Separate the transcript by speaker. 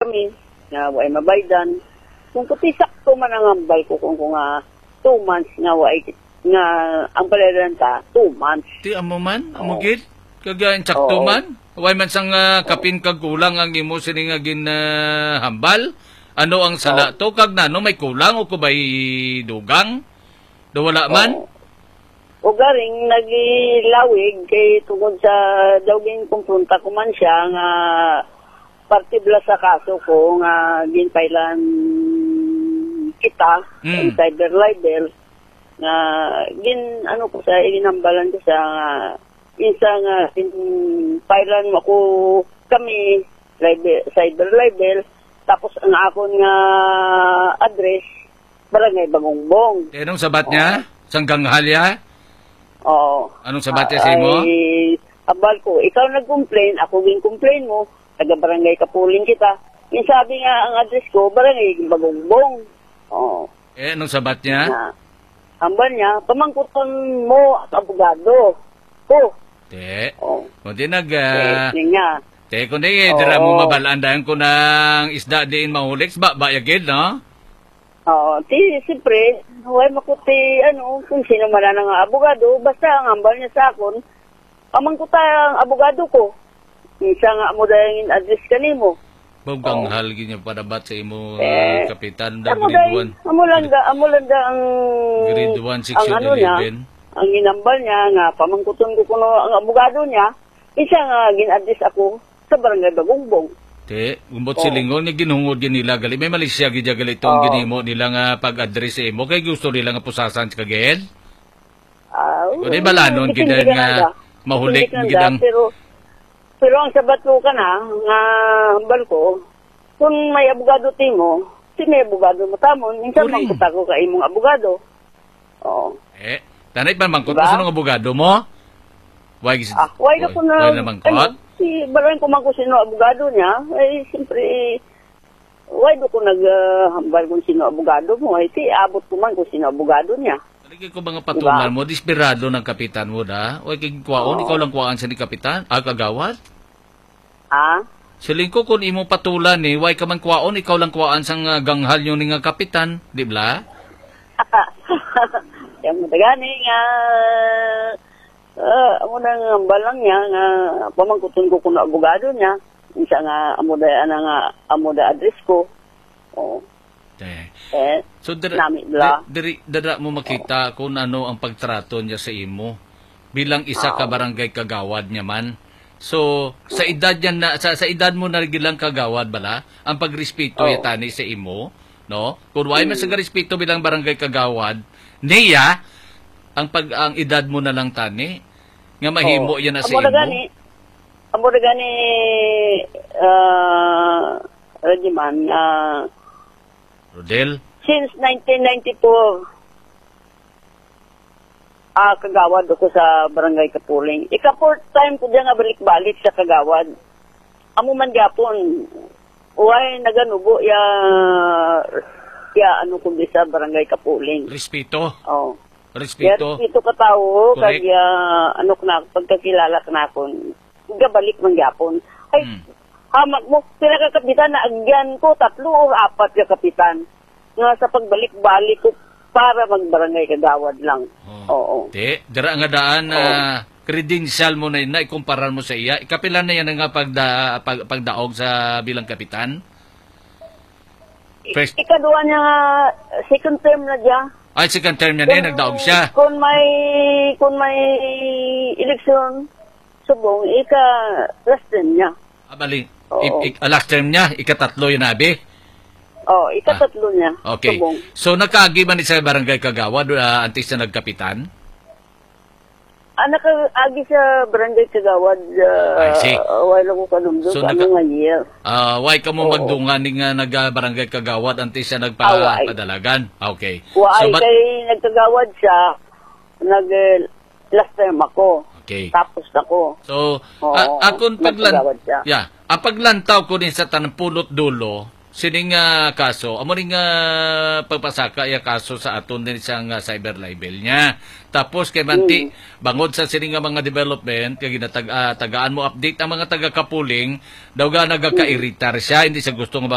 Speaker 1: kami, nga way mabaydan. Kung kuti sakto man ang ambal ko kung 2 months nga way nga ang palaran ta 2 months.
Speaker 2: Ti amo man, amo gid kagayan sakto man. Way man sang kapin kag kulang ang imo sini nga hambal. Ano ang sala to kag nano may kulang o kubay dugang? Do wala man?
Speaker 1: O garing nagilawig kay tungod sa dawgin kumpronta ko man siya nga partibla sa kaso ko nga ginpailan kita in cyber libel nga ano ko sa inambalan ko sa isa nga pailan mo ko kami cyber libel tapos ang akon nga address Barangay Bangongbong.
Speaker 2: Anong sabat niya? Sang ganghalya?
Speaker 1: Oo.
Speaker 2: Anong sabat niya sa imo?
Speaker 1: Abal ko, ikaw nag-complain, ako gin-complain mo, taga-barangay Kapuling kita. Yung sabi nga ang address ko, Barangay Bangongbong. Oo.
Speaker 2: Anong sabat niya?
Speaker 1: Ambal niya, pamangkuton mo at abogado. Ko.
Speaker 2: Te.
Speaker 1: Oo.
Speaker 2: Kung di nag...
Speaker 1: niya.
Speaker 2: Te, kung di, dira mo mabalandahan ko ng isda diin mahuliks, bayagid, no?
Speaker 1: Oo, siyempre, huwag makuti, kung sino man ang abogado, basta ang ambal niya sa akon, pamangkuta ang abogado ko. Isa nga mo dahil address ka nimo.
Speaker 2: Bagang halgi niya padabat sa imo kapitan da
Speaker 1: grade 1. Amo lang ang
Speaker 2: grade 1, section 11.
Speaker 1: Ang ginambal niya nga, pamangkuton ko kuno ang abogado niya, isa nga gin-address ako sa Barangay Bangongbong.
Speaker 2: Te, gumbot silingon ni ginhungod nila gali may Malaysia gid gali itong ginimo nila nga pag-address mo kay gusto nila nga pusasan sa kaged. Di balanon gid nga mahulik gidang
Speaker 1: pero ang sabat ko kana nga hambal ko kung may abogado timo, si may abogado mo tamon, minsan mangkuta ko ka imong abogado.
Speaker 2: Tanay pa mangkot sa nung abogado mo? Why
Speaker 1: ko na mangkot? Si balayan ko man ko sino abogado niya, ay siyempre, why do ko naghambal kung sino abogado mo? Ay abot ko man kung sino abogado niya.
Speaker 2: Talagay ko mga patunan mo, desperado ng kapitan mo da? Huwag kang kwaon, ikaw lang kwaan sa ni kapitan? Kagawad? Siling ko kung imo patulan huwag ka man kwaon, ikaw lang kwaan sa ganghal nyo ni nga kapitan, di ba?
Speaker 1: Yung matagani nga, amo nang balang niya nga pamangkuton ko kuno abogado niya isa nga amo da address ko.
Speaker 2: So dira mo makita kung ano ang pagtrato niya sa imo bilang isa ka barangay kagawad niya man. So sa edad niya sa edad mo na gilang kagawad bala ang pagrespeto yatani sa imo, no? Kung way man sa respeto bilang barangay kagawad niya ang edad mo na lang tani nga mahimo yan na sa imo.
Speaker 1: Amo na gani Rajiman
Speaker 2: Rodel?
Speaker 1: Since 1992 kagawad ako sa Barangay Kapuling. Ika-4th time ko diyan nga balik-balik sa kagawad. Amo man gyapon. Uy, naganubo ya kundi sa Barangay Kapuling.
Speaker 2: Respeto?
Speaker 1: Respeto ka tao, kaya pagkakilala ka na akong, gabalik man gyapon. Ay, hamak mo, sila ka kapitan na agyan ko, 3 o 4 ka kapitan. Nga sa pagbalik-balik ko, para magbarangay kagawad lang.
Speaker 2: Te, dara nga daan credential mo na ikumparan mo sa iya. Ikapilan na yan nga pagdaog sa bilang kapitan?
Speaker 1: Ikaduwa niya nga, second term na diya.
Speaker 2: Ay, second term niya nagdaog siya.
Speaker 1: Kung may eleksyon, subong, last term niya.
Speaker 2: Bali, last term niya, ika-3 yun abi?
Speaker 1: Ika-3 niya.
Speaker 2: Okay.
Speaker 1: Subong.
Speaker 2: So, nakaagi man sa barangay kagawad, antes na nagkapitan?
Speaker 1: Nakaagi sa barangay kagawad, wala ko kalumdog,
Speaker 2: so,
Speaker 1: nga year.
Speaker 2: Why ka mo magdungan nga nag-barangay kagawad antes siya nagpadalagan? Okay.
Speaker 1: Why kay nagkagawad siya, last term ako.
Speaker 2: Okay.
Speaker 1: Tapos ako.
Speaker 2: So, akong paglantaw ko din sa tanpulot dulo, sining kaso, amo ring pagpasaka ya kaso sa aton din isang cyber libel niya. Tapos kay manti bangod sa sining mga development kay ginatagaan mo update ang mga taga Kapuling daw ga nagakairitar siya, hindi siya gusto nga